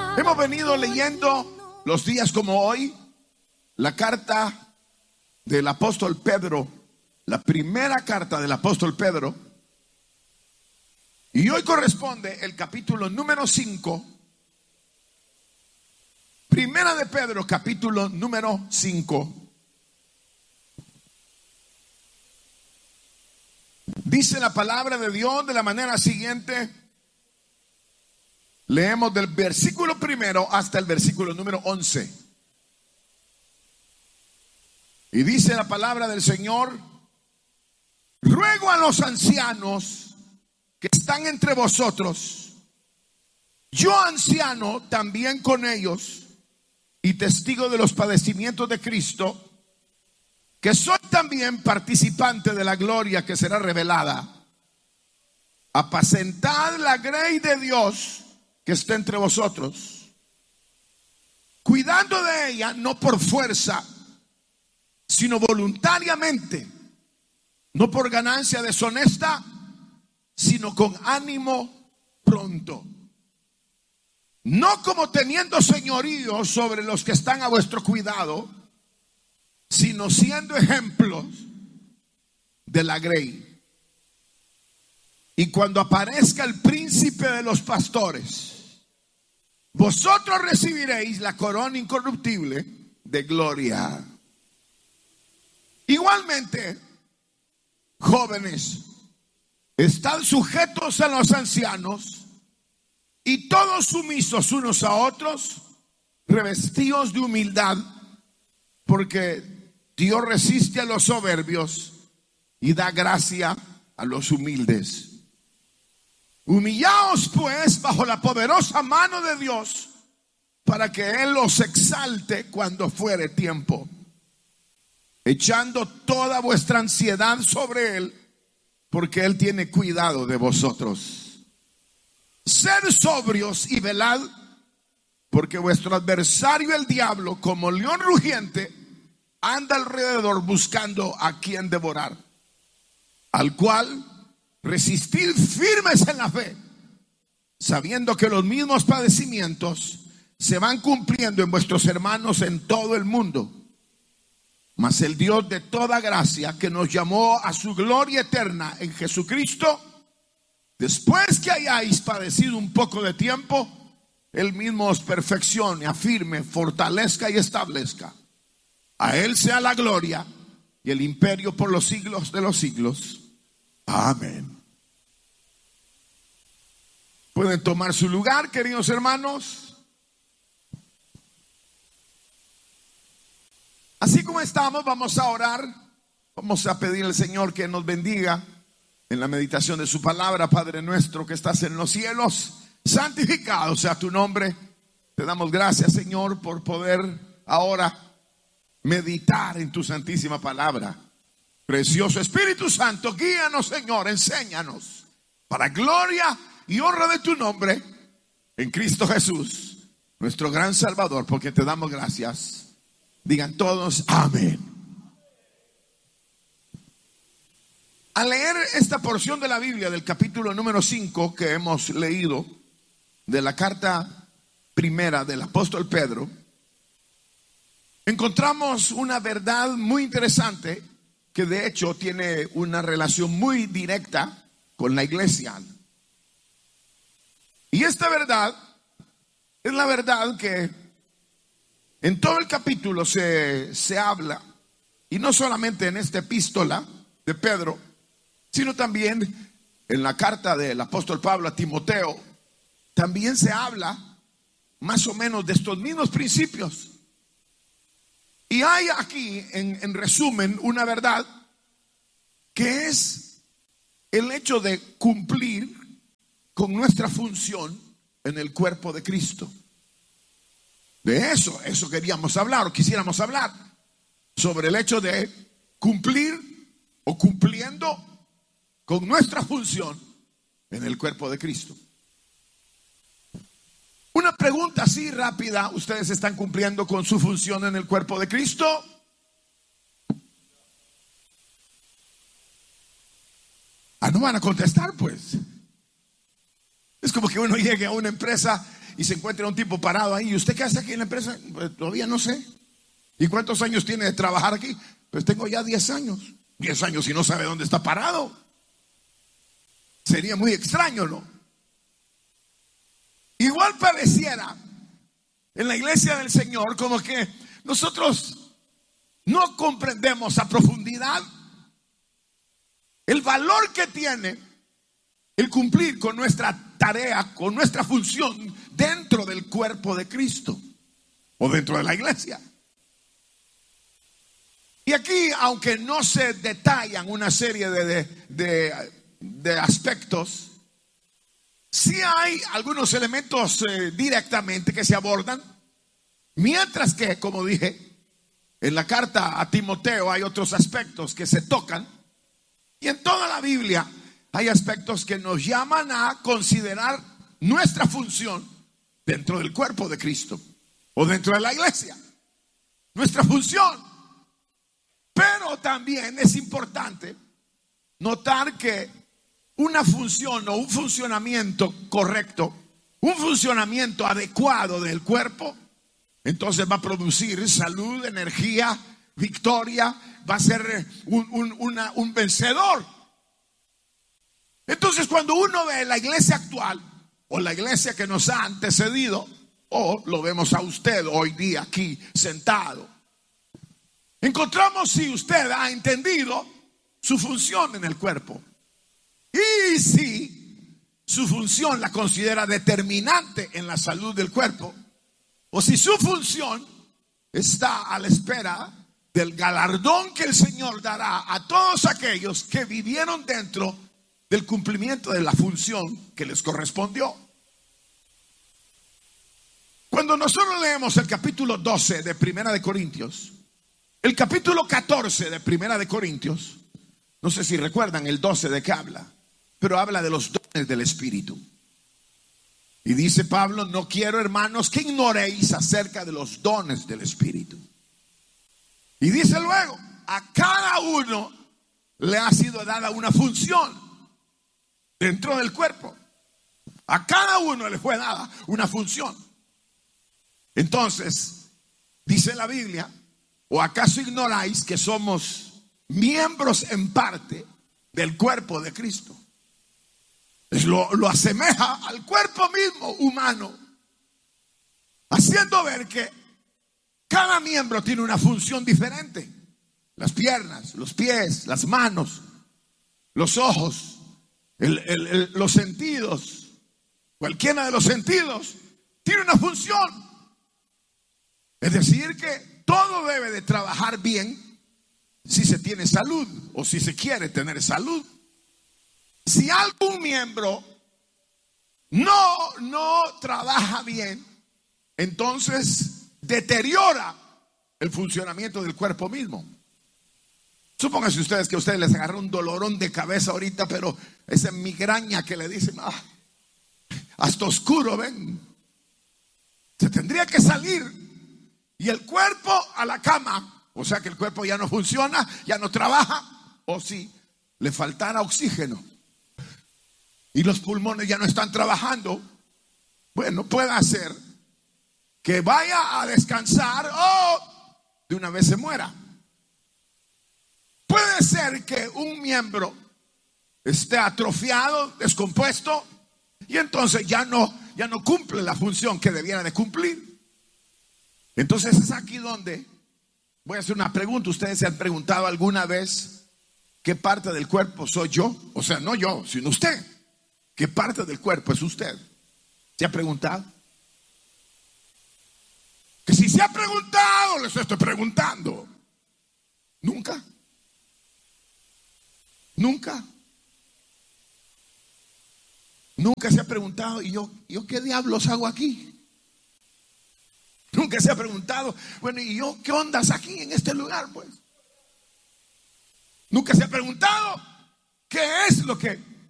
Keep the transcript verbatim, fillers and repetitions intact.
Hemos venido leyendo los días como hoy la carta del apóstol Pedro, la primera carta del apóstol Pedro. Y hoy corresponde el capítulo número cinco. Primera de Pedro, capítulo número cinco. Dice la palabra de Dios de la manera siguiente. Leemos del versículo primero hasta el versículo número once. Y dice la palabra del Señor: ruego a los ancianos que están entre vosotros, yo anciano también con ellos, y testigo de los padecimientos de Cristo, que soy también participante de la gloria que será revelada. Apacentad la grey de Dios que está entre vosotros, cuidando de ella no por fuerza, sino voluntariamente, no por ganancia deshonesta, sino con ánimo pronto, no como teniendo señorío sobre los que están a vuestro cuidado, sino siendo ejemplos de la grey. Y cuando aparezca el príncipe de los pastores, vosotros recibiréis la corona incorruptible de gloria. Igualmente, jóvenes, estad sujetos a los ancianos y todos sumisos unos a otros, revestidos de humildad, porque Dios resiste a los soberbios y da gracia a los humildes. Humillaos pues bajo la poderosa mano de Dios, para que Él los exalte cuando fuere tiempo, echando toda vuestra ansiedad sobre Él, porque Él tiene cuidado de vosotros. Sed sobrios y velad, porque vuestro adversario el diablo, como león rugiente, anda alrededor buscando a quien devorar, al cual resistid firmes en la fe, sabiendo que los mismos padecimientos se van cumpliendo en vuestros hermanos en todo el mundo. Mas el Dios de toda gracia, que nos llamó a su gloria eterna en Jesucristo, después que hayáis padecido un poco de tiempo, Él mismo os perfeccione, afirme, fortalezca y establezca. A Él sea la gloria y el imperio por los siglos de los siglos. Amén. Pueden tomar su lugar, queridos hermanos. Así como estamos, vamos a orar. Vamos a pedir al Señor que nos bendiga en la meditación de su palabra. Padre nuestro que estás en los cielos, santificado sea tu nombre. Te damos gracias, Señor, por poder ahora meditar en tu santísima palabra. Precioso Espíritu Santo, guíanos, Señor, enséñanos, para gloria y honra de tu nombre, en Cristo Jesús, nuestro gran Salvador, porque te damos gracias. Digan todos amén. Al leer esta porción de la Biblia del capítulo número cinco que hemos leído de la carta primera del apóstol Pedro, encontramos una verdad muy interesante que de hecho tiene una relación muy directa con la iglesia. Y esta verdad es la verdad que en todo el capítulo se, se habla, y no solamente en esta epístola de Pedro, sino también en la carta del apóstol Pablo a Timoteo, también se habla más o menos de estos mismos principios. Y hay aquí, en, en resumen, una verdad que es el hecho de cumplir con nuestra función en el cuerpo de Cristo. De eso, eso queríamos hablar o quisiéramos hablar, sobre el hecho de cumplir o cumpliendo con nuestra función en el cuerpo de Cristo. Una pregunta así rápida: ¿ustedes están cumpliendo con su función en el cuerpo de Cristo? Ah, no van a contestar, pues. Es como que uno llegue a una empresa y se encuentra un tipo parado ahí. ¿Y usted qué hace aquí en la empresa? Pues todavía no sé. ¿Y cuántos años tiene de trabajar aquí? Pues tengo ya diez años. diez años y no sabe dónde está parado. Sería muy extraño, ¿no? Igual pareciera en la iglesia del Señor como que nosotros no comprendemos a profundidad el valor que tiene el cumplir con nuestra tarea, con nuestra función dentro del cuerpo de Cristo o dentro de la iglesia. Y aquí, aunque no se detallan una serie de, de, de, de aspectos, sí hay algunos elementos eh, directamente que se abordan, mientras que, como dije, en la carta a Timoteo hay otros aspectos que se tocan, y en toda la Biblia hay aspectos que nos llaman a considerar nuestra función dentro del cuerpo de Cristo o dentro de la iglesia, nuestra función. Pero también es importante notar que una función o un funcionamiento correcto, un funcionamiento adecuado del cuerpo, entonces va a producir salud, energía, victoria, va a ser un, un, una, un vencedor. Entonces, cuando uno ve la iglesia actual o la iglesia que nos ha antecedido, o lo vemos a usted hoy día aquí sentado, encontramos si usted ha entendido su función en el cuerpo y si su función la considera determinante en la salud del cuerpo, o si su función está a la espera del galardón que el Señor dará a todos aquellos que vivieron dentro del cumplimiento de la función que les correspondió. Cuando nosotros leemos el capítulo doce de Primera de Corintios, el capítulo catorce de Primera de Corintios, no sé si recuerdan el doce de qué habla, pero habla de los dones del Espíritu. Y dice Pablo: no quiero, hermanos, que ignoréis acerca de los dones del Espíritu. Y dice luego: a cada uno le ha sido dada una función dentro del cuerpo. A cada uno le fue dada una función. Entonces, dice la Biblia: ¿o acaso ignoráis que somos miembros en parte del cuerpo de Cristo? Lo, lo asemeja al cuerpo mismo humano, haciendo ver que cada miembro tiene una función diferente. Las piernas, los pies, las manos, los ojos, el, el, el, los sentidos, cualquiera de los sentidos tiene una función. Es decir, que todo debe de trabajar bien si se tiene salud o si se quiere tener salud. Si algún miembro no, no trabaja bien, entonces deteriora el funcionamiento del cuerpo mismo. Supónganse ustedes que a ustedes les agarra un dolorón de cabeza ahorita, pero esa migraña que le dicen, ah, hasta oscuro, ven. Se tendría que salir y el cuerpo a la cama. O sea que el cuerpo ya no funciona, ya no trabaja, o si le faltara oxígeno y los pulmones ya no están trabajando, bueno, puede hacer que vaya a descansar o de una vez se muera. Puede ser que un miembro esté atrofiado, descompuesto, y entonces ya no, ya no cumple la función que debiera de cumplir. Entonces es aquí donde voy a hacer una pregunta. ¿Ustedes se han preguntado alguna vez qué parte del cuerpo soy yo? O sea, no yo, sino usted. ¿Qué parte del cuerpo es usted? ¿Se ha preguntado? Que si se ha preguntado, les estoy preguntando. ¿Nunca? ¿Nunca? Nunca se ha preguntado, ¿y yo, yo qué diablos hago aquí? Nunca se ha preguntado, bueno, ¿y yo qué ondas aquí en este lugar? Pues nunca se ha preguntado qué es lo que